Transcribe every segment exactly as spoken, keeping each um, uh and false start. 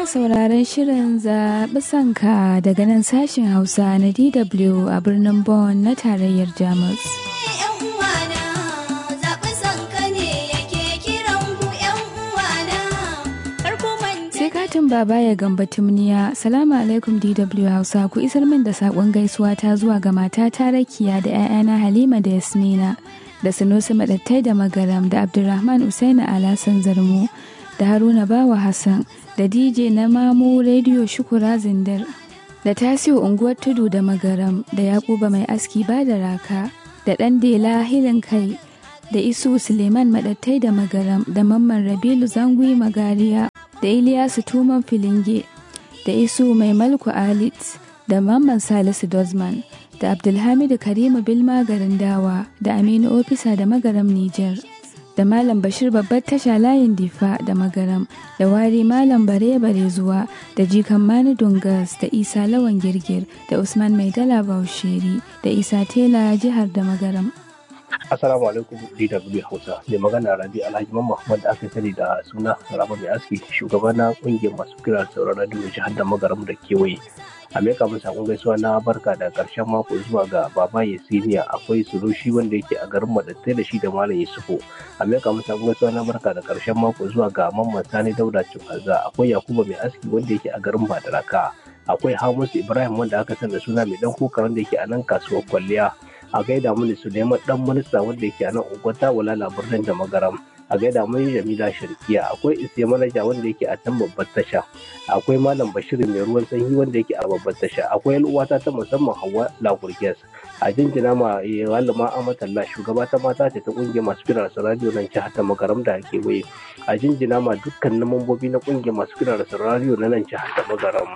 sauraron shirin zaɓi sanka daga nan sashen Hausa na D W a birnin Bonn na tarayyar Jamus. Sai katin baba ya gamba tumniya. Salamu alaikum D W Hausa, ku isar min da saƙon gaisuwa ta zuwa ga matata Rakiya da 'ya'yana Halima da Yasmina da Sanusi Maɗattai da Magaram da Abdulrahman Usaini Alasan Zarmo da Haruna Bawa Hassan da D J na Mamu Radio Shukura Zindar da Tasiu Unguwar Tudu da Magaram da Yakuba Mai Aski ba da Raka da Ɗan Dela Hilin Kai da Isu Suleiman Maɗattai da Magaram da Mamman Rabilu Zangui Magariya da Iliyasu Tuman Filinge da Isu Mai Malku Alit da Mamman Salisu Dozman da Abdulhamidu Karimu Bilma Garin Dawa da Aminu Ofisa da Magaram Nijar da Malam Bashir Babbar Tasha Layin Difa da Magaram da Wari Malam Bare Bare Zuwa da Jikan Mani Dungas da Isa Lawan Girgir da Usman Maidala Bausheri da Isa Tela Jihar da Magaram. Assalamu alaikum D W Hausa. Mai magana Rabi Alhaji Muhammad da aka sani da suna Raba Mai Aski, shugaban na kungiyar masu kira sauran radio jihar da Magaram da kewaye. A meka mun sakon gaisuwa na barka da karshen mako zuwa ga Baba Yesiniya, akwai Surushi wanda yake a garin Madattai da shi da Malam Yusufu. A meka mun sakon gaisuwa na barka da karshen mako zuwa ga Mamman Sani Dauda Cukaza, akwai Yakuba Mai Aski wanda yake a garin Badaraka, akwai Hamisu Ibrahim wanda aka sani da suna Mai Dan Kuka wanda yake a nan kasuwar Kwalliya. A gaida mini Suleiman Dan Minista wanda yake a nan unguwar Tawalala birnin da Magaram. A gaida mini Jamila Shirkiya, akwai Isiya Manaja wanda yake a can babbar tasha, akwai Malam Bashir mai ruwan sanyi wanda yake a babbar tasha, akwai uwata ta musamman Hauwa Lagurges. A jinjina ma Malama Amatalla, shugaba ta mata ce ta kungiyar masu kira da radio nan jihar ta Magaram da ake waye. A jinjina ma dukkanin mambobi na kungiyar masu kira da radio na nan jihar ta Magaram.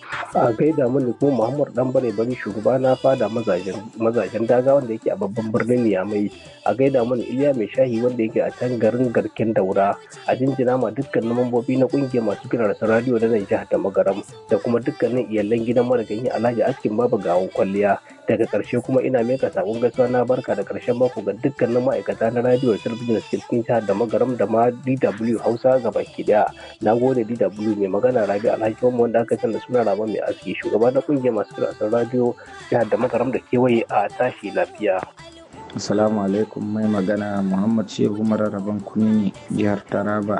A gaida mini ko Muhammad Dan Bare Bari, shugaba na fada mazajen daga wanda yake a babban birnin Niamey. A gaida mini Iliya Mai Shahi wanda yake a can garin Garkin Daura. A jinjina ma dukkanin mambobi na kungiyar masu kira da radio da nan jihar da Magaram da kuma dukkanin iyalan gidan marigayi Alhaji Askin Baba Gawon Kwalliya. Daga ƙarshe kuma ina mika sakon gaisuwa na barka da ƙarshen mako ga dukkanin ma'aikata na radio da talabijin da suke cikin jihar da Magaram da ma D W Hausa gabaki daya. Na gode D W. Mai magana Rabi Alhaji wanda aka san da suna Raba Mai Aski, shugaba na kungiyar masu kira radio jihar da Magaram da kewaye, a tashi lafiya. Assalamu alaikum. Mai magana Muhammad Shehu Mararraban Kunini, jihar Taraba.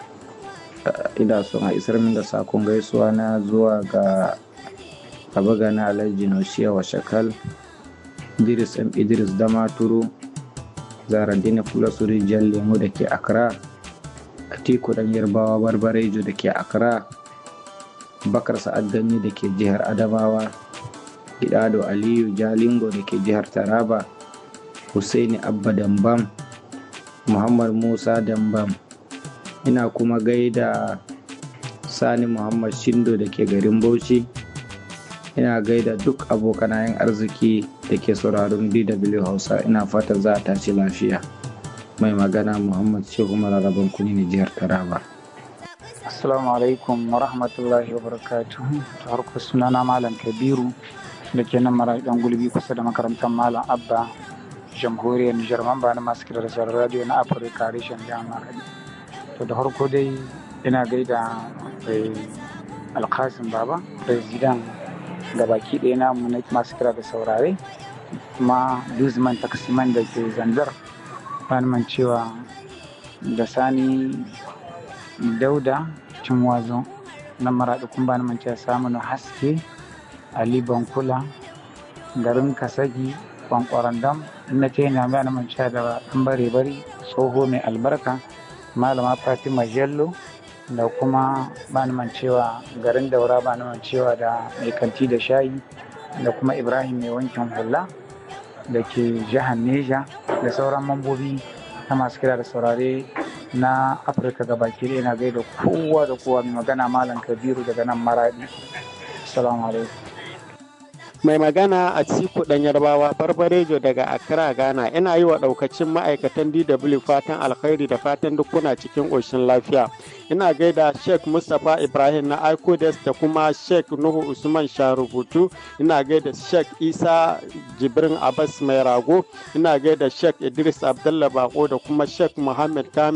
Ina son a isar min da sakon gaisuwa na zuwa ga Abagana Alhaji Noshiya wa Shakal, Idris M. Idris Damaturu, Zaradina Fulasuri Jan Lemu da ke Accra, Atiku Dan Yarbawa Barbarejo da ke Accra, Bakar Sa'ad Gani da ke jihar Adamawa, Gidado Aliyu Jalingo da ke jihar Taraba, Husaini Abba Dambam, Muhammad Musa Dambam. Ina kuma gaida Sani Muhammad Shindo da ke garin Bauchi. Ina gaida duk abokanayen arziki da ke sauraron D W Hausa. Ina fata za a tashi lafiya. Mai magana Muhammad Shehu Mararraban Kunini, jihar Taraba. Assalamu alaikum wa rahmatullahi wa barakatuhu. Ta harkar sunana Malam Kabiru da ke nan maraɗin gulbi kusa da makarantar Malam Abba, jamhuriyar Nijar, mamba na masu kira da sauran radio na Afirka reshen jihar Maradi. To da harko dai ina gaida Alkasim Baba, President gabaki ɗaya namu na masu kira da saurare, kuma Duzman Taksiman da ke Zanzar, bani cewa da Sani Dauda Cinwazo na Maraɗi, kun bani cewa Saminu Haske, Ali Bankula, garin Kasagi, Kwankwarandam, na ce yana bani cewa da ɗan bare bari tsoho mai albarka, Malama Fatima Jello, da kuma bani cewa garin Daura, bani cewa da mai kanti da shayi, da kuma Ibrahim mai wankin hula da ke jihar Neja, da sauran mambobi na masu kira da saurare na Afirka gabaki ɗaya. Na gaida kowa da kowa. Mai magana Malam Kabiru daga nan Maradi. Assalamu alaikum. Mai magana a Atiku Dan Yarbawa Barbarejo daga Accra, Ghana. Ina yi wa ɗaukacin ma'aikatan D W fatan alkhairi da fatan duk kuna cikin ƙoshin lafiya. Ina gaida Sheikh Mustapha Ibrahim na Aikodes da kuma Sheikh Nuhu Usman Sharubutu. Ina gaida Sheikh Isa Jibrin Abbas Mai Rago. Ina gaida Sheikh Idris Abdullah Bako da kuma Sheikh Muhammad Kamis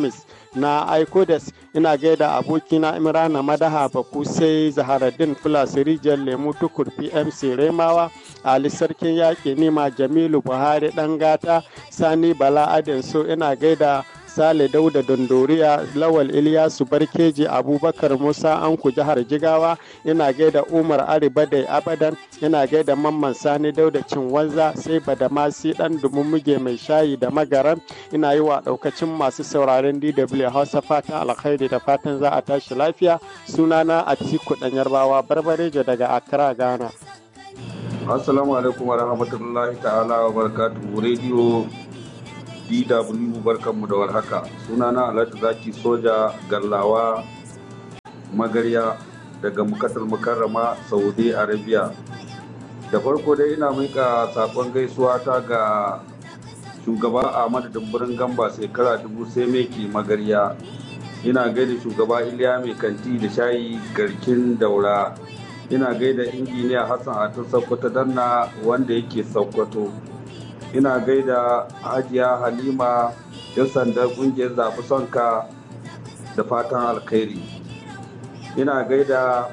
na Aikodes, ina gaida abokina Imrana Madaha Baku, sai Zaharaddin Plus Rijiyar Lemu Tukur P M C Remawa, Ali Sarkin Yaƙi Nima, Jamilu Buhari Ɗangata, Sani Bala Adenso, ina gaida Sale Dauda Dondoriya, Lawal Iliyasu Barkeji, Abubakar Musa Anku jihar Jigawa, ina gaida Umar Aribadai Abadan, ina gaida Mamman Sani Dauda Cinwanza, sai Badamasi Dan Dumumuge mai shayi da magaran. Ina yi wa daukacin masu sauraren D W Hausa fatan alkhairi da fatan za a tashi lafiya. Sunana Atiku Dan Yarbawa Barbarejo daga Accra, Ghana. Assalamu alaikum wa rahmatullahi ta'ala wa barakatuhu. Radio D W barkanmu da warhaka. Sunana Alhaji Zaki Soja Gallawa Magarya daga Mukatul Mukarrama, Saudi Arabia. Da farko dai ina mika sakon gaisuwa ta ga shugaba Ahmadu Dumburin Gamba shekara dubu sai meki Magarya. Ina gaida shugaba Iliya Mai Kanti da Shayi Garkin Daura. Ina gaida injiniya Hassan Atu Sokoto Danna wanda yake Sokoto. Ina gaida Hajiya Halima yan sandar kungiyar zafi sonka da fatan alkhairi. Ina gaida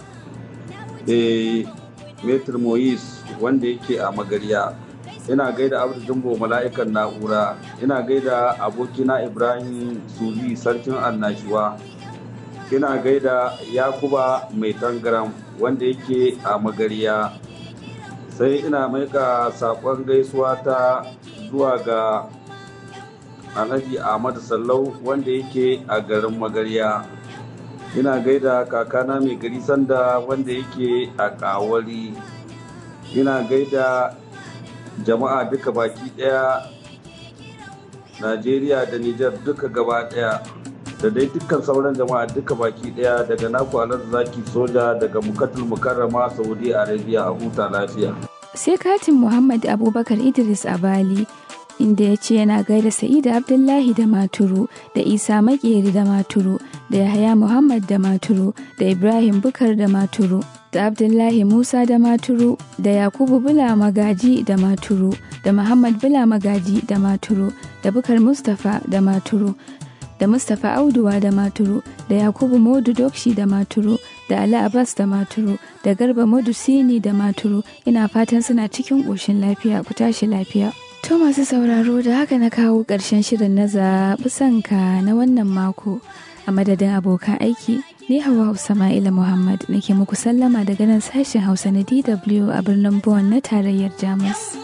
eh, Metro Moyes wanda yake a Magarya. Ina gaida Abdu Jumbo mala'ikan na'ura. Ina gaida abokina Ibrahim Suzi sarkin annashuwa. Ina gaida Yakuba mai tangaram wanda yake a Magarya. Sai ina maika sakon gaisuwa ta zuwa ga Alhaji Ahmadu Sallau wanda yake a garin Magarya. Ina gaida kakana mai gari sanda wanda yake a Kawari. Ina gaida jama'a duka baki daya, Najeriya da Nijar duka gaba daya, da dai dukkan sauran jama'a duka baki daya, daga naku Alhaji Zaki Soja daga Mukatul Mukarrama, Saudi Arabia. A huta lafiya. Sai katin Muhammad Abubakar Idris a Bali, inda ya ce yana gaida Sa'ida Abdullahi da Maturu, da Isa Makeri da Maturu, da Yahaya Muhammad da Maturu, da Ibrahim Bukar da Maturu, da Abdullahi Musa da Maturu, da Yakubu Bula Magaji da Maturu, da Muhammad Bula Magaji da Maturu, da Bukar Mustapha da Maturu, da Mustapha Auduwa da Maturu, da Yakubu Modu Dokshi da Maturu, da Ali Abbas da Maturu, da Garba Modu Sini da Maturu. Ina fatan suna cikin ƙoshin lafiya, ku tashi lafiya. To masu sauraro, da haka na kawo ƙarshen shirin na zaɓi sanka na wannan mako. A madadin abokan aiki, ni Hauwa Sama'ila Muhammad nake muku sallama daga nan sashen Hausa na D W a birnin Bonn na tarayyar Jamus.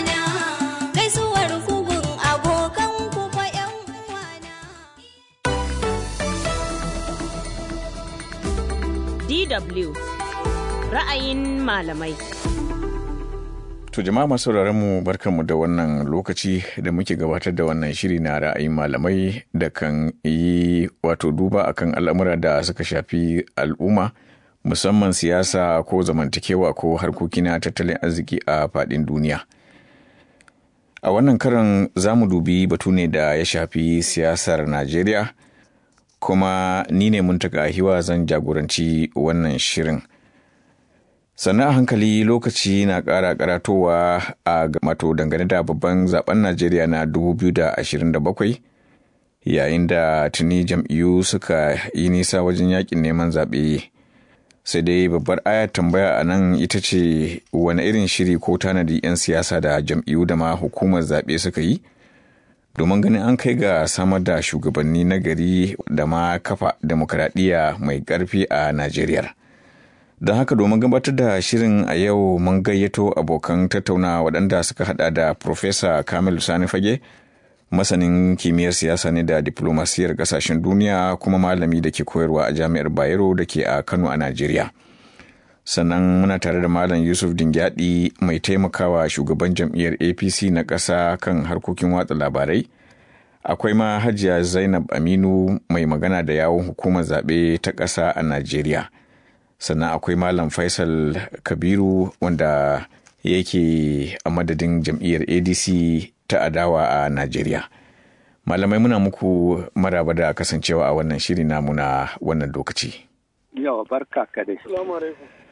D W ra'ayin malamai. To jama'a masu mu barkanmu da wannan lokaci da muke gabatar da wannan shiri na ra'ayin malamai da kan yi wato duba akan al'amura da suka shafi al'umma, musamman siyasa ko zamantakewa ko harkoki na tattalin arziki a faɗin duniya. A wannan karan za mu dubi batu ne da ya shafi siyasar Najeriya, kuma ni ne Muntaka Hiwa zan jagoranci wannan shirin. Sannan a hankali lokaci na ƙara karatowa a mato dangane da babban zaben Najeriya na dubu biyu da ashirin da bakwai, yayin da tuni jam'iyyu suka yi nisa wajen yakin neman zaɓe. Sai dai babbar ayar tambaya a nan ita ce wani irin shiri ko tanadi 'yan siyasa da jam'iyyu da ma hukumar zaɓe suka yi domin ganin an kai ga samar da shugabanni na gari da ma kafa demokradiyya mai ƙarfi a Najeriya. Don haka domin gabatar da shirin a yau mun gayyato abokan tattauna waɗanda suka hada da Profesa Kamilu Sani Fage, masanin kimiyyar siyasa ne da diplomasiyar ƙasashen duniya kuma malami da ke koyarwa a Jami'ar Bayero da ke a Kano a Najeriya. Sannan muna tare da Malam Yusuf Dingyadi mai taimakawa shugaban jam'iyyar A P C na ƙasa kan harkokin watsa labarai. Akwai ma Hajiya Zainab Aminu mai magana da yawun hukumar zaɓe ta ƙasa a Najeriya. Sannan akwai Malam Faisal Kabiru wanda yake a madadin jam'iyyar A D C ta adawa a Najeriya. Malamai muna muku maraba da kasancewa a wannan shiri namu na wannan lokaci. Yawa barka ka dai. Assalamu alaikum.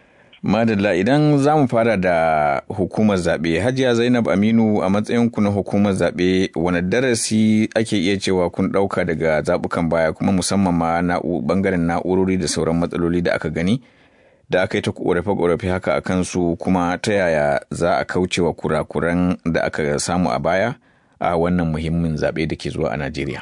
Madalla, idan za mu fara da hukumar zaɓe, Hajiya Zainab Aminu, a matsayinku na hukumar zaɓe, wani darasi ake iya cewa kun ɗauka daga zaɓukan baya, kuma musamman ma na ɓangaren na'urori da sauran matsaloli da aka gani da aka yi ta ƙorafe-ƙorafe haka a kansu, kuma ta yaya za a kaucewa kurakuran da aka samu a baya a wannan muhimmin zaɓe da ke zuwa a Najeriya?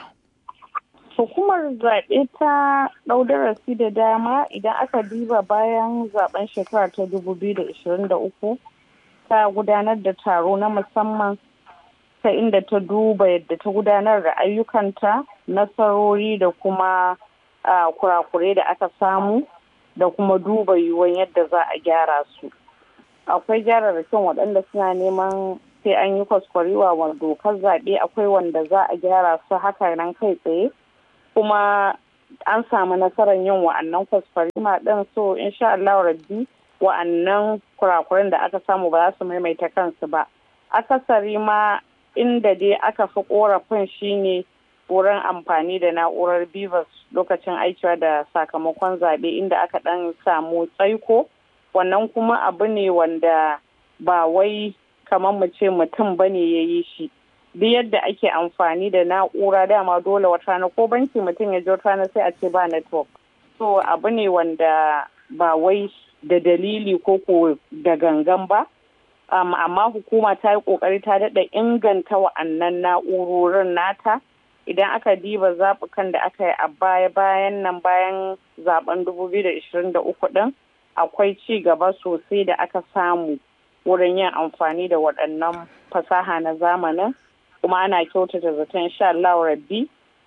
Hukumar zaɓe ta ɗau darasi da dama idan aka diba bayan zaben shekara ta dubu biyu da ashirin da uku ta gudanar da taro na musamman ta inda ta duba yadda ta gudanar da ayyukanta, nasarori da kuma kurakurai da aka samu da kuma duba yiwuwan yadda za a gyara su. Akwai gyararrakin waɗanda suna neman sai an yi kwaskwarewa wa dokar zaɓe, akwai wanda za a gyara su haka nan kai tsaye. Kuma an samu nasarar yin wa'annan kwaskwarima ɗin, so insha Allah rabbi wa'annan kurakuren da aka samu ba za su maimaita kansu ba. Akasari ma inda dai aka fi korafin shine wurin amfani da na'urar BVAS lokacin aikiwa da sakamakon zaɓe, inda aka ɗan samu tsaiko. Wannan kuma abu ne wanda ba wai kamar mu ce mutum bane ya yi shi. Duk yadda ake amfani da na'ura dama dole wata rana ko banki mutum ya je wata rana sai a ce ba network. So abu ne wanda ba wai da dalili ko ko da gangan ba. Um, amma hukuma ta yi kokari ta daɗa inganta wa'annan na'urorin nata. Idan aka diba zaɓukan da aka yi a baya bayan nan bayan zaben dubu biyu da ashirin da uku ɗin, akwai ci gaba sosai da aka samu wurin yin amfani da waɗannan fasaha na zamanin. Kuma ana kyautata zaton insha Allah rabbi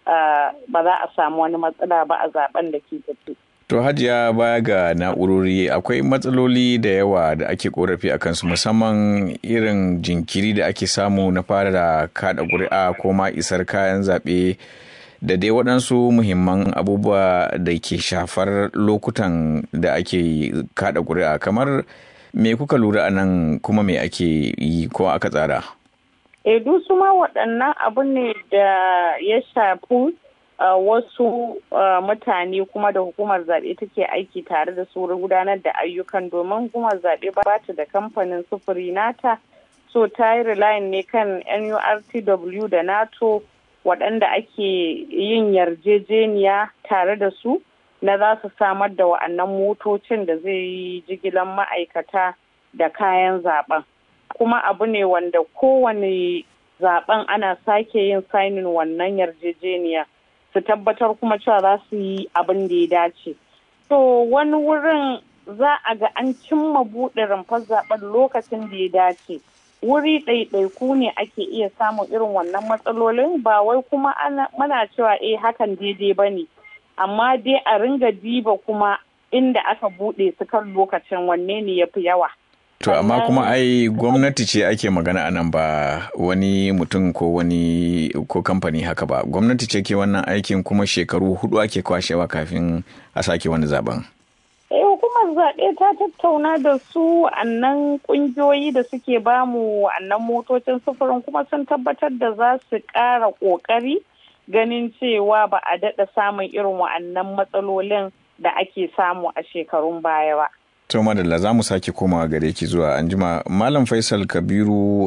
ba za a samu wani matsala ba a zaben da ke tafi. To Hajiya, baya ga na'urori akwai matsaloli da yawa da ake korafi a kansu, musamman irin jinkiri da ake samu na fara da kada ƙuri'a ko ma isar kayan zaɓe da dai waɗansu muhimman abubuwa da ke shafar lokutan da ake kada ƙuri'a. Kamar me kuka lura a nan, kuma me ake yi ko aka tsara? E su ma waɗannan abu ne da ya shafi uh, wasu uh, mutane kuma da hukumar zaɓe take aiki tare da su gudanar da ayyukan, domin hukumar zaɓe ba ta da kamfanin sufuri nata, so ta yi relying ne kan N U R T W da NATO waɗanda ake yin yarjejeniya tare da su na za su samar da wa'annan motocin da zai yi jigilan ma'aikata da kayan zaɓen. Kuma abu ne wanda kowane zaben ana sake yin sainin wannan yarjejeniya su tabbatar kuma cewa za su yi abin da ya dace. To wani wurin za a ga an cimma buɗe rumfar zaben lokacin da ya dace. Wuri ɗaiɗaiku ne ake iya samun irin wannan matsalolin, ba wai kuma muna cewa eh hakan daidai ba ne, amma dai a ringa diba kuma inda aka buɗe su kan lokacin wanne ne ya fi yawa. To amma kuma ai gwamnati ce ake magana a nan, ba wani mutum ko wani ko kamfani haka ba. Gwamnati ce ke wannan aikin, kuma shekaru hudu ake kwashewa kafin a sake wani zaben. Eh, hukumar zaɓe ta tattauna da su annan ƙungiyoyi da suke bamu annan motocin sufurin, kuma sun tabbatar da za su ƙara ƙoƙari ganin cewa ba a daɗa samun irin wa'annan matsalolin da ake samu a shekarun baya ba. To madalla, za mu sake komawa gare ki zuwa anjima. Malam Faisal Kabiru,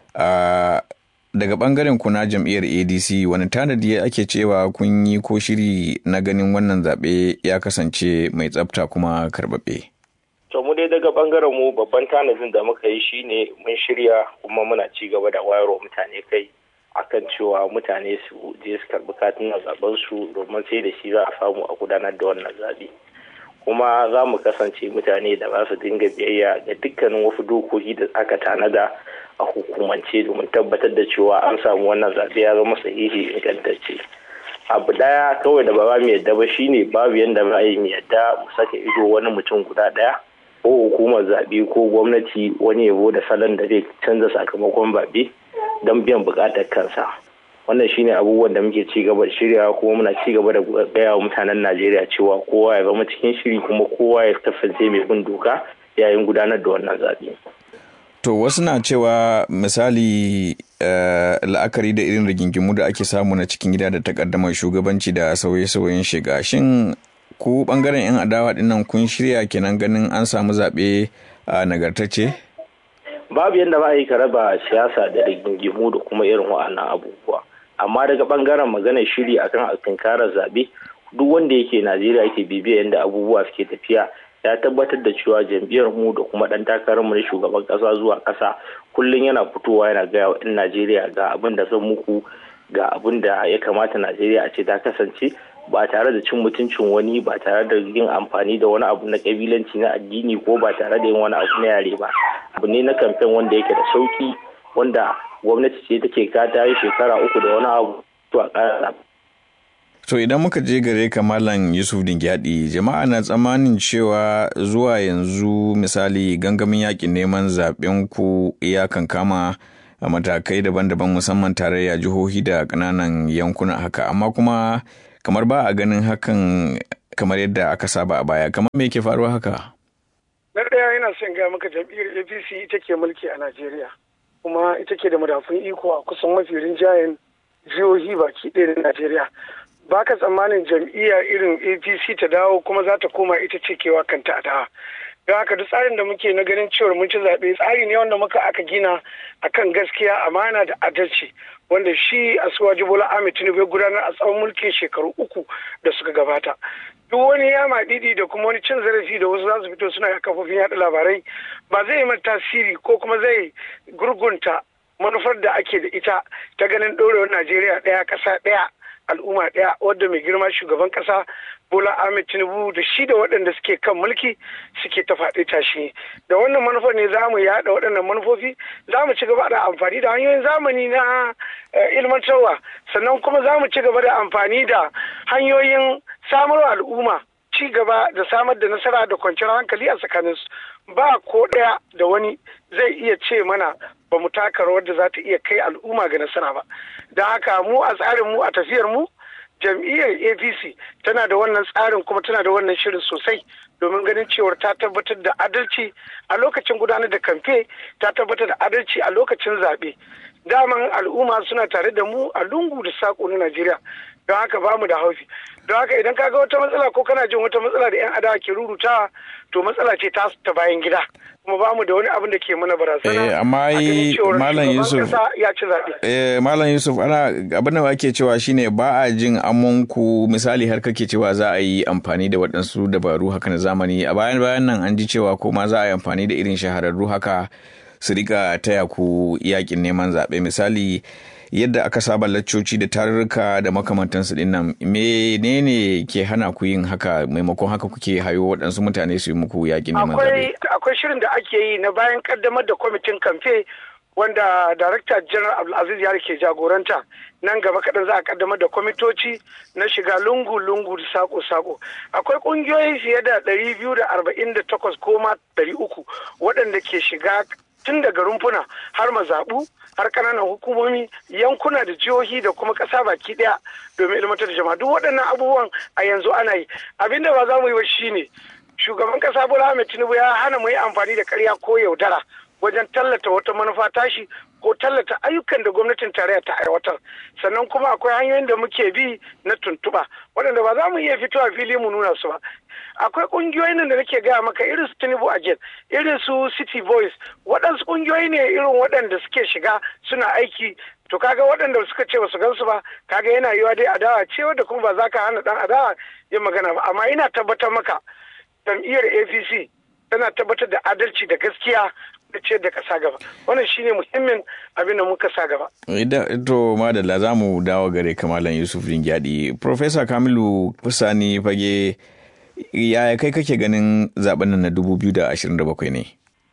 uh, daga bangaren ku na jam'iyyar A D C, wani tanadi ake cewa kun yi ko shiri na ganin wannan zaɓe ya kasance mai tsafta kuma karɓaɓɓe? To mu dai daga bangaren mu babban tanadin da muka yi shine mun shirya kuma muna ci gaba da wayarwa mutane kai akan cewa mutane su je su karɓi katunan zaben su, domin sai da shi za a samu a gudanar da wannan zaɓe. Kuma za mu kasance mutane da ba su dinga biyayya ga dukkanin wasu dokoki da aka tanada a hukumance domin tabbatar da cewa an samu wannan zaɓe ya zama sahihi ingantacce. Abu daya kawai da ba mu yadda ba shine babu yadda ba yi mu yadda mu saka ido wani mutum guda daya ko hukumar zaɓe ko gwamnati wani yabo da salon da zai canza sakamakon zaɓe don biyan buƙatar kansa. Wannan shine abubuwan da muke ci gaba da shirya, kuma muna ci gaba da gaya wa mutanen Najeriya cewa kowa ya zama cikin shiri, kuma kowa ya kasance mai bin doka yayin gudanar da wannan zaɓe. To wasu na cewa misali uh, la'akari da irin rigingimu da ake samu na cikin gida da takaddamar shugabanci da sauye-sauyen shiga, shin ku bangaren 'yan adawa dinnan kun shirya kenan ganin an samu zaɓe a nagartacce? Babu yadda ba a yi ka raba siyasa da rigingimu da kuma irin wa'annan abubuwa. Amma daga bangaren maganar shiri akan tunkarar zaɓe, duk wanda yake Najeriya yake bibiya yadda abubuwa suke tafiya ya tabbatar da cewa jam'iyyar mu da kuma ɗan takarar mu na shugaban ƙasa zuwa ƙasa kullum yana fitowa yana gaya wa 'yan Najeriya ga abin da zan muku, ga abin da ya kamata Najeriya a ce ta kasance, ba tare da cin mutuncin wani, ba tare da yin amfani da wani abu na kabilanci na addini ko ba tare da yin wani abu na yare ba. Abu ne na kamfen wanda yake da sauki, wanda gwamnati ce take kata yi shekara uku da wani abu to a ƙara. To idan muka je gare ka Malam Yusuf Dingyadi, jama'a na tsammanin cewa zuwa yanzu misali gangamin yakin neman zaben ku ya kankama a matakai daban-daban musamman tarayya, jihohi da ƙananan yankuna haka, amma kuma kamar ba a ganin hakan kamar yadda aka saba a baya. Kamar me ke faruwa haka? Na ɗaya yana son gaya maka jam'iyyar A P C ita ke mulki a Najeriya, kuma ita ke da madafun iko a kusan mafi rinjayen jihohi baki ɗaya na Najeriya. Ba ka tsammanin jam'iyya irin A P C ta dawo kuma za ta koma ita ce kewa kanta a dawa. Don haka duk tsarin da muke na ganin cewar mun ci zaɓe tsari ne wanda muka aka gina akan gaskiya, amana da adalci, wanda shi Asuwaji Bola Ahmed Tinubu ya gudanar a tsawon mulkin shekaru uku da suka gabata. Duk wani yama didi da kuma wani cin zarafi da wasu za su fito suna kafofin yaɗa labarai ba zai yi mata tasiri ko kuma zai gurgunta manufar da ake da ita ta ganin ɗorewar Najeriya ɗaya ƙasa ɗaya al'umma ɗaya, wadda mai girma shugaban ƙasa Bola Ahmed Tinubu da shi da waɗanda suke kan mulki suke ta faɗi tashi. Da wannan manufar ne za mu yaɗa waɗannan manufofi, za mu ci gaba da amfani da hanyoyin zamani na ilmantarwa, sannan kuma za mu ci gaba da amfani da hanyoyin samarwa al'umma ci gaba da samar da nasara da kwanciyar hankali a tsakaninsu. Ba ko ɗaya da wani zai iya ce mana ba mu taka rawar da za ta iya kai al'umma ga nasara ba. Da haka mu a tsarin mu a tafiyar mu jam'iyyar A P C tana da wannan tsarin kuma tana da wannan shirin sosai domin ganin cewar ta tabbatar da adalci a lokacin gudanar da kamfe, ta tabbatar da adalci a lokacin zaɓe. Daman al'umma suna tare da mu a lungu da saƙo na Najeriya, don haka ba mu da haufi. Don haka idan ka ga wata matsala ko kana jin wata matsala da 'yan adawa ke rurutawa, to matsala ce ta ta bayan gida, kuma ba mu da wani abin da ke mana barazana. Eh, amma yi Malam Yusuf, ya ci zaɓe. Eh, Malam Yusuf, ana abin da ake cewa shine ba a jin amonku, misali har kake cewa za a yi amfani da waɗansu dabaru haka na zamani. A bayan bayan nan an ji cewa ko ma za a yi amfani da irin shahararru haka su rika taya ku yakin neman zaɓe, misali yadda aka saba laccoci da tarurruka da makamantansu din nan, menene ke hana ku yin haka maimakon haka kuke hayo waɗansu mutane su yi muku yakin neman zaɓe? Akwai shirin da ake yi na bayan kaddamar da kwamitin kamfe wanda Darakta General Abdulaziz Yari ke jagoranta. Nan gaba kaɗan za a kaddamar da kwamitoci na shiga lungu-lungu da sako-sako. Akwai ƙungiyoyi fiye da ɗari biyu da arba'in da takwas ko ma ɗari uku waɗanda ke shiga tun daga rumfuna har mazaɓu har ƙananan hukumomi, yankuna da jihohi da kuma ƙasa baki ɗaya domin ilmantar da jama'a. Duk waɗannan abubuwan a yanzu ana yi. Abin da ba za mu yi ba shine shugaban ƙasa Bola Ahmed Tinubu ya hana mu yi amfani da ƙarya ko yaudara wajen tallata wata manufa tashi ko tallata ayyukan da gwamnatin tarayya ta aiwatar. Sannan kuma akwai hanyoyin da muke bi na tuntuɓa waɗanda ba za mu iya fitowa fili mu nuna su ba. Akwai ƙungiyoyin da nake gaya maka irin su Tinubu Agent, irin su City Voice, waɗansu ƙungiyoyi ne irin waɗanda suke shiga suna aiki. To kaga waɗanda suka ce basu gansu ba, kaga yana yiwa dai adawa ce wadda kuma ba za ka hana ɗan adawa yin magana ba. Amma ina tabbatar maka jam'iyyar A P C tana tabbatar da adalci da gaskiya da ce da kasa gaba. Wannan shine muhimmin abin da muka sa gaba. Idan to madalla za mu dawo gare Malam Yusuf Dingyadi. Professor Kamilu Sani Fage, yaya kai kake ganin zaben nan na dubu biyu da ashirin da bakwai ne?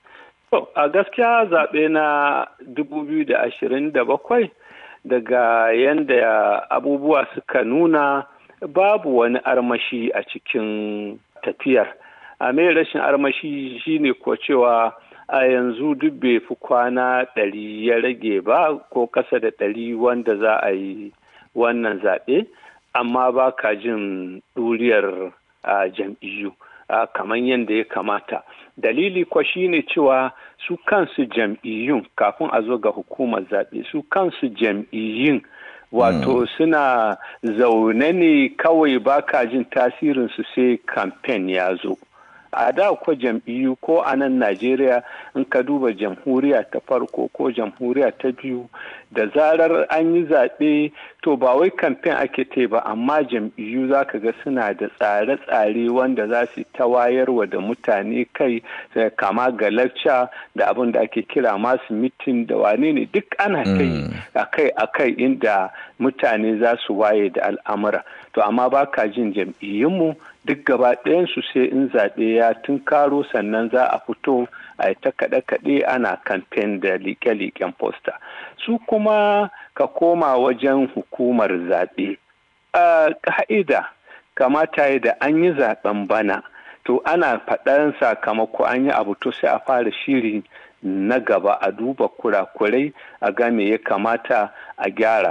A gaskiya zaɓe na dubu biyu da ashirin da bakwai daga yanda abubuwa suka nuna babu wani armashi a cikin tafiyar. A mai rashin armashi shine ko cewa a yanzu duk bai fi kwana ɗari ya rage ba ko ƙasa da ɗari wanda za a yi wannan zaɓe, amma ba ka jin ɗuriyar jam'iyyu kamar yadda ya kamata. Dalili kwa shine cewa su kansu jam'iyyun kafin a zo ga hukumar zaɓe, su kansu jam'iyyun wato suna zaune ne kawai baka jin tasirinsu sai kamfen ya zo. A da ko jam'iyyu ko a nan Najeriya in ka duba jamhuriya ta farko ko jamhuriya ta biyu da zarar an yi zaɓe to ba wai kamfen ake ta ba amma jam'iyyu za ka ga suna da tsare-tsare wanda za su ta wayarwa da mutane kai kama ga lacca da abin da ake kira masu mitin da wane ne duk ana kai akai akai inda mutane za su waye da al'amura. To amma ba ka jin jam'iyyunmu duk gaba ɗayansu sai in zaɓe ya tunkaro sannan za a fito a ta kaɗe-kaɗe ana kamfen da liƙe-liƙen posta. Su kuma ka koma wajen hukumar zaɓe. A ƙa'ida kamata yi da an yi zaɓen bana to ana faɗan sakamako an yi abu to sai a fara shiri na gaba a duba kurakurai a game ya kamata a gyara.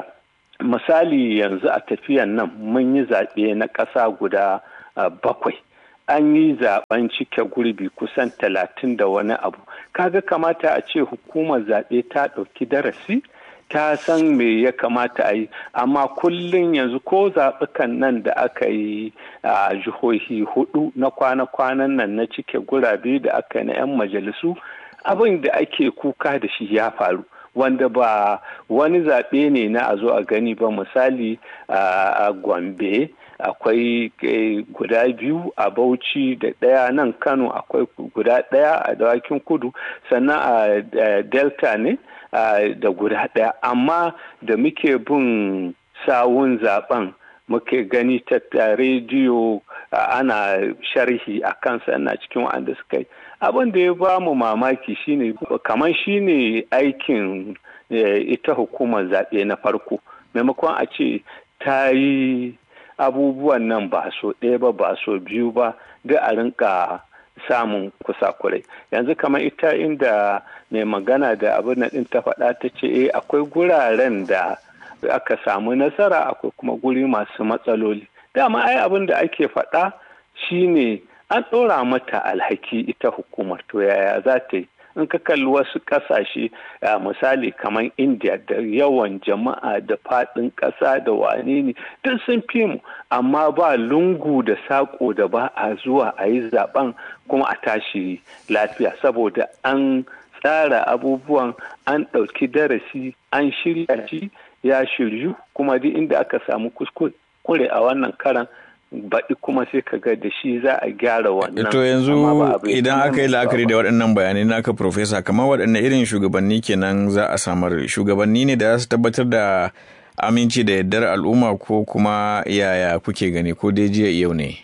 Misali yanzu a tafiyan nan mun yi zaɓe na ƙasa guda Uh, bakwai an yi zaben cike gurbi kusan talatin da wani abu. Kaga kamata a ce hukumar zaɓe ta ɗauki darasi ta san me ya kamata a yi, amma kullum yanzu ko zaɓukan nan da aka yi a uh, jihohi hudu na kwana-kwanan nan na cike gurabe da aka yi na 'yan majalisu abin da ake kuka da shi ya faru. Wanda ba wani zaɓe ne na a zo a gani ba. Misali a uh, Gombe akwai guda biyu, a Bauchi da ɗaya, nan Kano akwai guda ɗaya, a Dawakin Kudu sannan a Delta ne da guda ɗaya. Amma da muke bin sawun zaben muke gani ta rediyo ana sharhi a kansa na cikin wanda suka yi. Abin da ya ba mu mamaki shine kamar shine aikin ita hukumar zaɓe na farko, maimakon a ce ta yi abubuwan nan ba so ɗaya ba ba so biyu ba da a rinka samun kusakurai. Yanzu kamar ita inda mai magana da abin nan ɗin ta faɗa ta ce eh akwai guraren da aka samu nasara akwai kuma guri masu matsaloli. Dama ai abin da ake faɗa shine an ɗora mata alhaki ita hukumar, to yaya za ta yi? In ka kalli wasu ƙasashe misali kamar India da yawan jama'a da faɗin ƙasa da wane ne duk sun fi mu, amma ba lungu da saƙo da ba a zuwa a yi zaɓen kuma a tashi lafiya saboda an tsara abubuwan, an ɗauki darasi, an shirya shi ya shiryu, kuma duk inda aka samu kuskure a wannan karan baɗi kuma sai ka ga da shi za a gyara wannan. To yanzu idan aka yi la'akari da waɗannan bayanai naka Profesa, kamar waɗanne irin shugabanni kenan za a samar? Shugabanni ne da za su tabbatar da aminci da yardar al'umma ko kuma yaya kuke gani, ko dai jiya yau ne?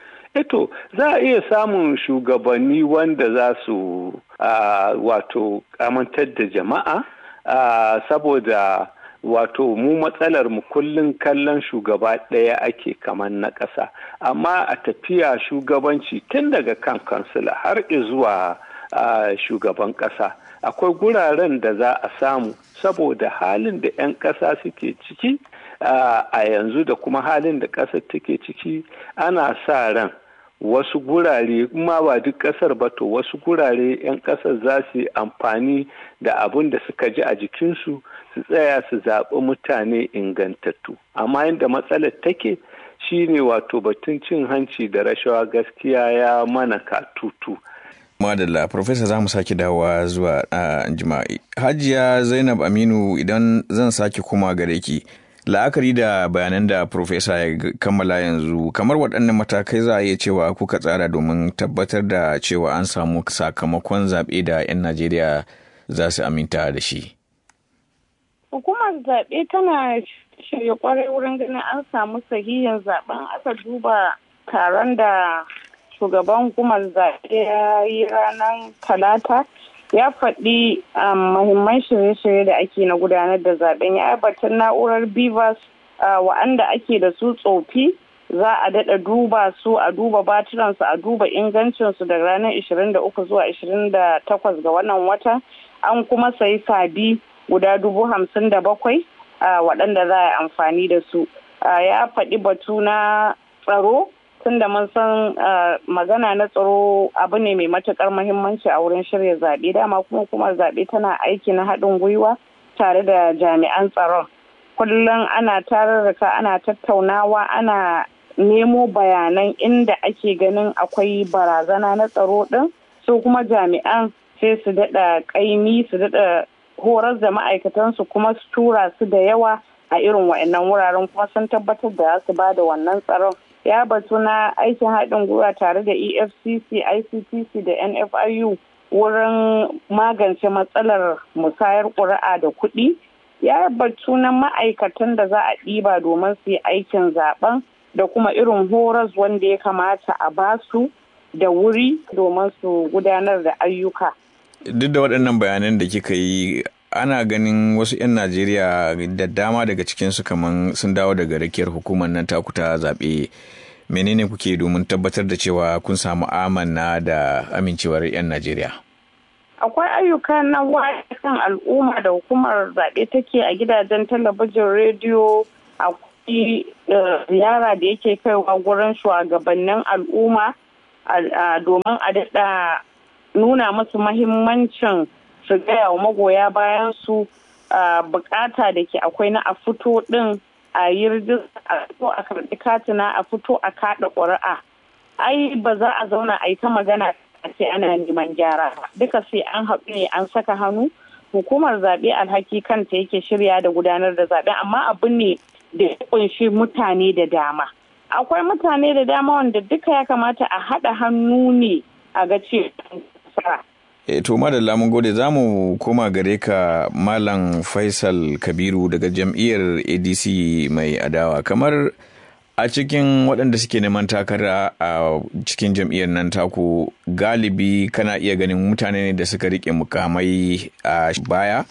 Eto za a iya samun shugabanni wanda za su wato amintar da jama'a saboda wato mu matsalar mu kullum kallon shugaba ɗaya ake kamar na ƙasa, amma a tafiya shugabanci tun daga kan kansila har zuwa shugaban ƙasa akwai guraren da za a samu saboda halin da 'yan ƙasa suke ciki a yanzu da kuma halin da ƙasar take ciki. Ana sa ran wasu gurare ma ba duk ƙasar ba to wasu gurare 'yan ƙasar za su yi amfani da abin da suka ji a jikinsu su tsaya su zaɓi mutane ingantattu. Amma yadda matsalar take shine wato batun cin hanci da rashawa gaskiya ya mana katutu. Madalla, Profesa za mu sake dawowa zuwa a jima'i. Hajiya Zainab Aminu, idan zan sake kuma gare ki, la'akari da bayanan da Profesa ya kammala yanzu, kamar waɗannan matakai za a iya cewa kuka tsara domin tabbatar da cewa an samu sakamakon zaɓe da 'yan Najeriya za su aminta da shi? Hukumar zaɓe tana shirya kwarai wurin ganin an samu sahihin zaɓen. Aka duba taron da shugaban hukumar zaɓe ya yi ranar Talata, ya faɗi muhimman shirye-shirye da ake na gudanar da zaɓen. Ya aibatar na'urar bivas wa'anda ake da su tsofi za a daɗa duba su, a duba batiransu, a duba ingancinsu da ranar ishirin da uku zuwa ishirin da takwas ga wannan watan. An kuma sayi sabi guda dubu hamsin da bakwai waɗanda za a yi amfani da su. Ya faɗi batu na tsaro, tunda mun san magana na tsaro abu ne mai matuƙar muhimmanci a wurin shirya zaɓe. Dama kuma hukumar zaɓe tana aiki na haɗin gwiwa tare da jami'an tsaron. kullum ana tararraka ana tattaunawa ana nemo bayanan inda ake ganin akwai barazana na tsaro ɗin, su kuma jami'an sai su daɗa ƙaimi su daɗa horar da ma'aikatansu kuma su tura su da yawa a irin wa'annan wuraren kuma sun tabbatar da su ba da wannan tsaron. Ya batu na aikin haɗin gwiwa tare da E F C C, I C P C da N F I U wurin magance matsalar musayar ƙuri'a da kuɗi. Ya batu na ma'aikatan da za a ɗiba domin su yi aikin zaben da kuma irin horas wanda ya kamata a basu da wuri domin su gudanar da ayyuka. Duk da waɗannan bayanan da kika yi, ana ganin wasu 'yan Najeriya da dama daga cikinsu kamar sun dawo daga rakiyar hukumar nan takuta zaɓe. Menene kuke domin tabbatar da cewa kun samu amanna da amincewar 'yan Najeriya? Akwai ayyuka na wayar kan al'umma da hukumar zaɓe take a gidajen talabijin, rediyo, akwai ziyara da yake kaiwa gurin shugabannin al'umma domin a daɗa nuna musu mahimmancin su gaya wa magoya bayan su bukata da ke akwai na a fito ɗin a yi rijista a fito a karɓi katina a fito a kaɗa ƙuri'a. Ai ba za a zauna a yi ta magana sai ana neman gyara ba. Duka sai an haɗu ne an saka hannu. Hukumar zaɓe alhaki kanta yake shirya da gudanar da zaɓe, amma abu ne da ya ƙunshi mutane da dama. Akwai mutane da dama wanda duka ya kamata a haɗa hannu ne a ga ce nasara. E, to madalla mun gode, za mu koma gare ka Malam Faisal Kabiru daga jam'iyyar A D C mai adawa. Kamar a cikin waɗanda suke neman takara a cikin jam'iyyar nan taku, galibi kana iya ganin mutane ne da suka riƙe mukamai a baya.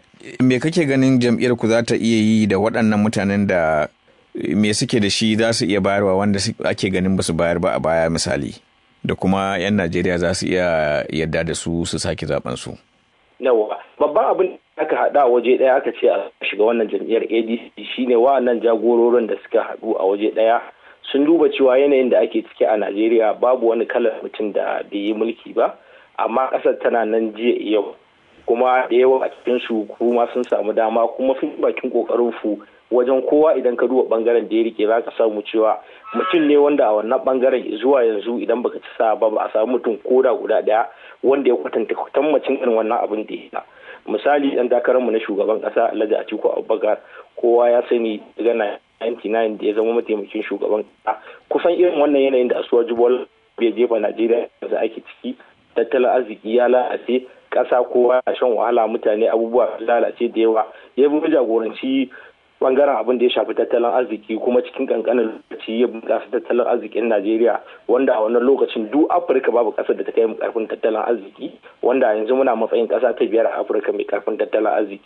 Me kake ganin jam'iyyar ku za ta iya yi da waɗannan mutanen da me suke da shi za su iya bayarwa wanda ake ganin ba su bayar ba a baya misali? Da kuma 'yan Najeriya za su iya yadda da su su sake zaben su. Yawa, babban abin da aka haɗa a waje ɗaya aka ce a shiga wannan jam'iyyar A D C shine wa'annan jagororin da suka haɗu a waje ɗaya sun duba cewa yanayin da ake ciki a Najeriya babu wani kalar mutum da bai yi mulki ba, amma ƙasar tana nan jiya yau. Kuma da yawa a cikin su kuma sun samu dama kuma sun bakin ƙoƙarin su wajen kowa idan ka duba bangaren da ya rike za ka samu cewa mutum ne wanda a wannan bangaren zuwa yanzu idan baka ci sa ba ba a samu mutum koda guda daya wanda ya kwatanta kwatammacin irin wannan abin da ya misali dan takararmu na shugaban kasa Alhaji Atiku Abubakar kowa ya sani daga nineteen ninety-nine da ya zama mataimakin shugaban kasa kusan irin wannan yanayin da Asuwaju Bola bai jefa Najeriya da ake ciki, tattalin arziki ya lalace, kasa kowa ya shan wahala, mutane abubuwa lalace da yawa, ya bi jagoranci bangaren abin da ya shafi tattalin arziki kuma cikin kankanin lokaci ya bunƙasa tattalin arzikin Najeriya wanda a wannan lokacin duk Afirka babu ƙasar da ta kai mu karfin tattalin arziki, wanda yanzu muna matsayin ƙasa ta biyar a Afirka mai karfin tattalin arziki.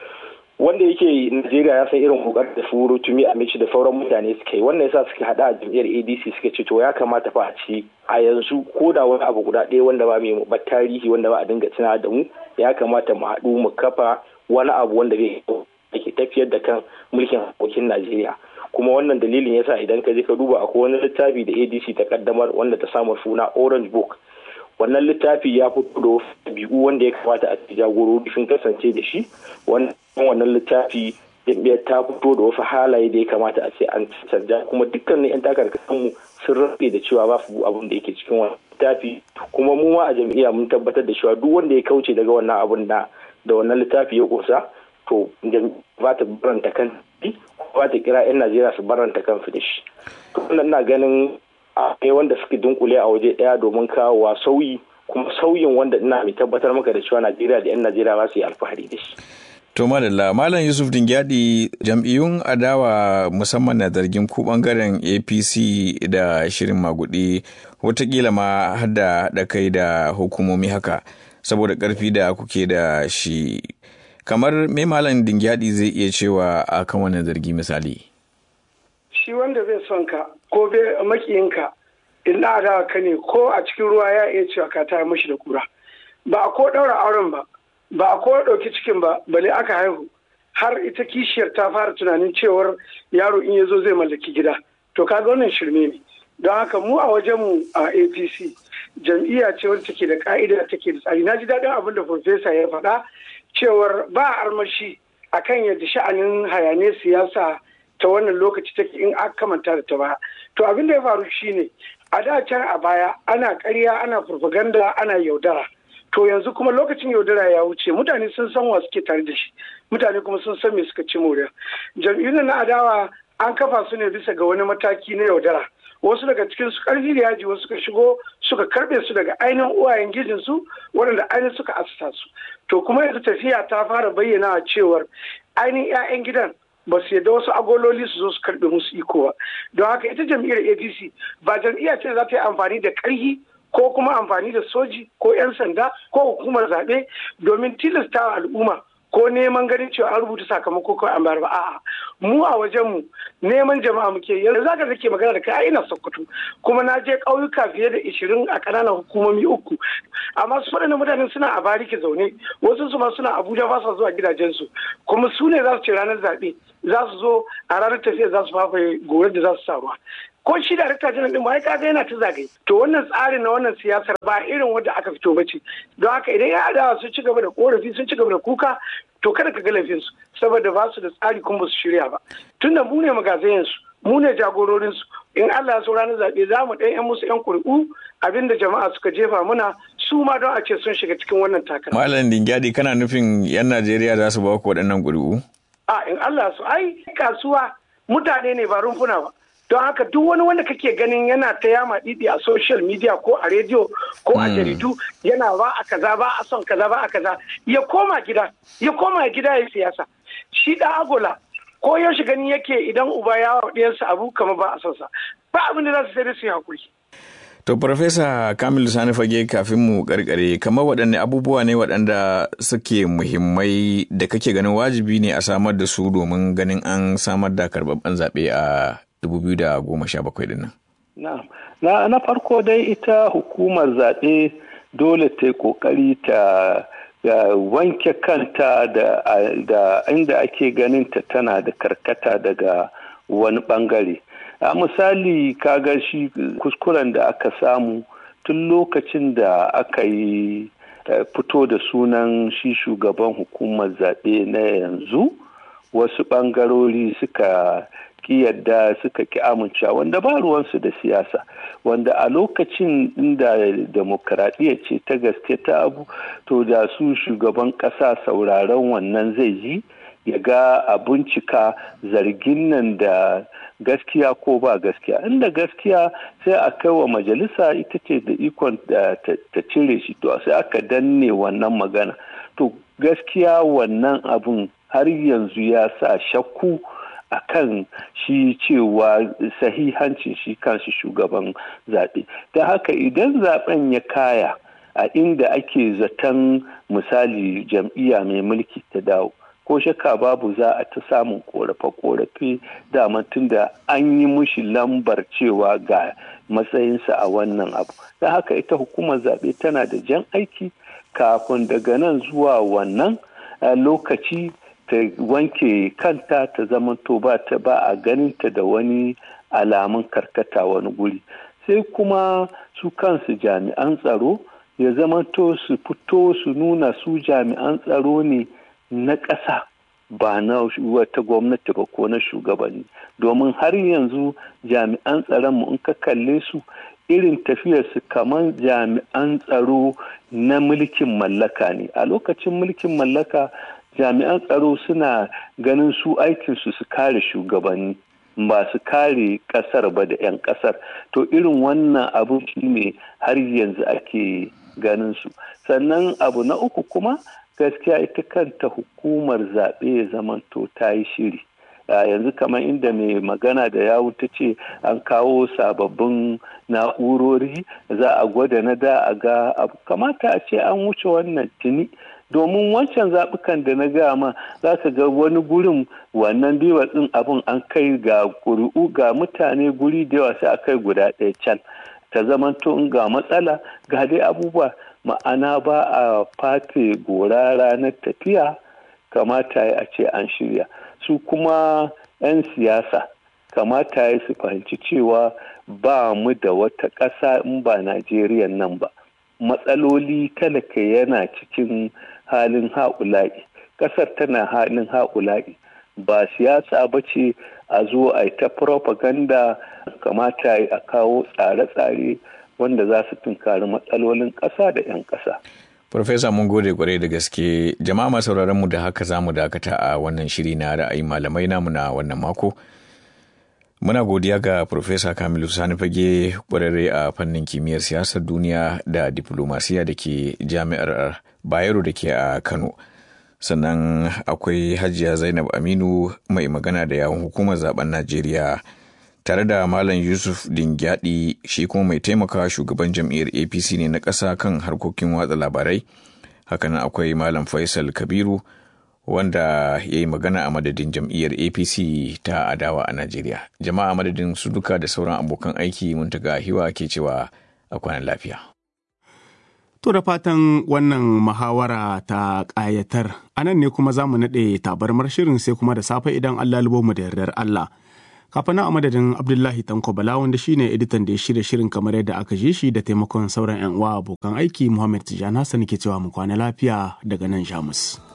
Wanda yake Najeriya ya san irin kokarin da su Rotimi Amici da sauran mutane suka yi, wannan yasa suka hada a jam'iyyar A D C suka ce to ya kamata fa a ci a yanzu ko da wani abu guda ɗaya wanda ba mai ba tarihi wanda ba a dinga tunawa da mu, ya kamata mu haɗu mu kafa wani abu wanda zai da ke tafiyar da kan mulkin harkokin Najeriya. Kuma wannan dalilin yasa idan ka je ka duba akwai wani littafi da A D C ta kaddamar wanda ta samu suna Orange Book. Wannan littafi ya fito da wasu ɗabi'u wanda ya kamata a ci jagorori sun kasance da shi. Wannan littafi jam'iyyar ta fito da wasu halaye da ya kamata a ce an canja, kuma dukkanin 'yan takarkarmu sun rabe da cewa ba su abin da yake cikin wannan littafi. Kuma mu ma a jam'iyya mun tabbatar da cewa duk wanda ya kauce daga wannan abin da da wannan littafi ya kusa to ba ta baranta kan ba ta kira 'yan Najeriya su baranta kansu da shi. To wannan na ganin akwai wanda suke dunkule a waje daya domin kawowa sauyi, kuma sauyin wanda ina mai tabbatar maka da cewa Najeriya da 'yan Najeriya ba su yi alfahari da shi. To madalla, Malam Yusuf Dingyadi, jam'iyyun adawa musamman na zargin ku bangaren A P C da shirin magudi watakila ma har da haɗa kai da hukumomi haka saboda ƙarfi da kuke da shi. Kamar me Malam Dingyadi zai iya cewa a kan wannan zargi misali? Shi wanda zai son ka ko bai makiyinka illa da ka ne ko a cikin ruwa ya iya cewa ka tayar mashi da kura. Ba a ko ɗaura auren ba, ba a ko ɗauki cikin ba, bale aka haihu. Har ita kishiyar ta fara tunanin cewar yaro in ya zo zai mallaki gida. To kaga wannan shirme ne. Don haka mu a wajenmu a A P C jam'iyya ce wadda take da ka'ida take da tsari. Na ji daɗin abin da Farfesa ya faɗa cewar ba armashi a akan yadda sha'anin hayaniyar siyasa ta wannan lokaci take in aka kamanta da ta baya. To abin da ya faru shine a da can a baya ana ƙarya, ana propaganda, ana yaudara. To yanzu kuma lokacin yaudara ya wuce, mutane sun san wa suke tare da shi, mutane kuma sun san me suka ci moriya. Jam'iyyun na adawa an kafa su ne bisa ga wani mataki na yaudara. Wasu daga cikin su karfi da yaji wasu suka shigo suka karbe su daga ainihin uwayen gijin su waɗanda ainihin suka asasa su. To kuma yanzu tafiya ta fara bayyana cewar ainihin 'ya'yan gidan ba su yadda wasu agololi su zo su karbe musu iko ba. Don haka ita jam'iyyar A P C ba jam'iyya ce za ta yi amfani da ƙarfi ko kuma amfani da soji ko 'yan sanda ko hukumar zaɓe domin tilasta al'umma ko neman ganin cewa an rubuta sakamako ko an bayar ba. A'a, mu a wajenmu neman jama'a muke. Yanzu zaka nake magana da kai ina Sokoto kuma na je ƙauyuka fiye da ishirin a ƙananan hukumomi uku, amma su waɗannan mutanen suna a bariki zaune, wasu su ma suna Abuja ba sa zuwa gidajensu, kuma su ne za su ce ranar zaɓe za su zo a ranar tafiya za su fafaye gorar da za su sa ruwa. Ko shi da rikta janar din ba kaga yana ta zagaye. To wannan tsarin na wannan siyasar ba irin wanda aka fito ba ce. Don haka idan ya adawa sun ci gaba da korafi sun ci gaba da kuka to kada ka ga laifinsu saboda ba su da tsari kuma ba su shirya ba. Tunda mu ne magazayensu, mu ne jagororinsu, in Allah ya so ranar zaɓe za mu ɗan 'yan musu 'yan kuri'u abinda jama'a suka jefa muna su ma don a ce sun shiga cikin wannan takara. Malam Dingyadi kana nufin 'yan Najeriya za su ba ku waɗannan kuri'u? A in Allah so ai kasuwa mutane ne ba rumfuna ba. Don haka duk wani wanda kake ganin yana ta yama didi a social media ko a rediyo ko a jaridu yana ba a kaza ba a son kaza ba a kaza ya koma gida ya koma gida ya siyasa. Shi da agola ko yaushe gani yake idan uba ya wa ɗiyansa abu kama ba a son sa ba abin da za su sai da su yi hakuri. To Farfesa Kamilu Sani Fage kafin mu karkare kamar waɗanne abubuwa ne waɗanda suke muhimmai da kake ganin wajibi ne a samar da su domin ganin an samar da karɓaɓɓen zaɓe a dubu biyu da goma sha bakwai din nan. Na, na farko dai ita hukumar zaɓe dole ta yi ƙoƙari ta wanke kanta da, da inda ake ganin ta tana da karkata daga wani ɓangare. A misali kaga shi kuskuren da aka samu tun lokacin da aka yi fito da sunan shi shugaban hukumar zaɓe na yanzu, wasu ɓangarori suka ki yadda suka ki amincewa wanda ba ruwansu da siyasa, wanda a lokacin inda demokradiyya ce ta gaske ta abu to da su shugaban ƙasa sauraron wannan zai yi ya ga a bincika zargin nan da gaskiya ko ba gaskiya. Inda gaskiya sai a kai wa majalisa ita ce da ikon ta cire shi, to sai aka danne wannan magana. To gaskiya wannan abun har yanzu ya sa shakku a kan shi cewa sahihancin shi kanshi shugaban zaɓe. Ta haka idan zaɓen ya kaya a inda ake zaton misali jam'iyya mai mulki ta dawo, ko shakka babu za a ta samun korafe-korafe daman tun da an yi mushi lambar cewa ga matsayinsa a wannan abu. Ta haka ita hukumar zaɓe tana da jan aiki kafin daga nan zuwa wannan lokaci ta wanke kanta ta zamanto ba ta ba a ganinta da wani alamun karkata wani guri. Sai kuma su kansu jami'an tsaro ya zamanto su fito su nuna su jami'an tsaro ne na ƙasa ba na wata gwamnati ba ko na shugabanni, domin har yanzu jami'an tsaronmu in ka kalle su irin tafiyarsu kamar jami'an tsaro na mulkin mallaka ne. A lokacin mulkin mallaka jami'an tsaro suna ganin su aikinsu su kare shugabanni ba su kare kasar ba da 'yan kasar. To irin wannan abu shi ne har yanzu ake ganin su. Sannan abu na uku kuma gaskiya ita kanta hukumar zaɓe ya zamanto ta yi shiri. Yanzu kamar inda mai magana da yawu ta ce an kawo sababbin na'urori za a gwada na da a ga abu kamata a ce an wuce wannan tuni. Domin wancan zaɓukan da na gama za ka ga wani gurin wannan biwa ɗin abin an kai ga ƙuri'u ga mutane guri da yawa sai a kai guda ɗaya can ta zamanto in ga matsala ga dai abubuwa ma'ana ba a fate gora ranar tafiya kamata ya ce an shirya. Su kuma 'yan siyasa kamata ya su fahimci cewa ba mu da wata ƙasa in ba Najeriya nan ba. Matsaloli talaka yana cikin halin haƙula'i ƙasar tana hannun haƙula'i. Ba siyasa ba ce a zo a yi ta propaganda, kamata a kawo tsare-tsare wanda za su tunkari matsalolin ƙasa da 'yan ƙasa. Farfesa mun gode kwarai da gaske. Jama'a masu sauraron mu da haka za mu dakata a wannan shiri na ra'ayin malamai namu na wannan mako. Muna godiya ga Farfesa Kamilu Sani Fage, kwararre a fannin kimiyyar siyasar duniya da diplomasiya da ke Jami'ar Bayero da ke a Kano. Sannan akwai Hajiya Zainab Aminu mai magana da yawun hukumar zaben Najeriya, tare da Malam Yusuf Dingyadi, shi kuma mai taimakawa shugaban jam'iyyar A P C ne na ƙasa kan harkokin watsa labarai. Hakanan akwai Malam Faisal Kabiru, wanda ya yi magana a madadin jam'iyyar A P C ta adawa a Najeriya. Jama'a madadin su duka da sauran abokan aiki, Muntaga Hiwa ke cewa a kwanan lafiya. To da fatan wannan muhawara ta ƙayatar, a nan ne kuma za mu naɗe tabarmar shirin sai kuma da safe idan Allah lubo mu da yardar Allah. Kafin a madadin Abdullahi Tanko Bala wanda shine editan da ya shirya shirin kamar yadda aka ji shi da taimakon sauran 'yan uwa abokan aiki, Muhammad Tijjani Hassan ke cewa mu kwana lafiya daga nan Jamus.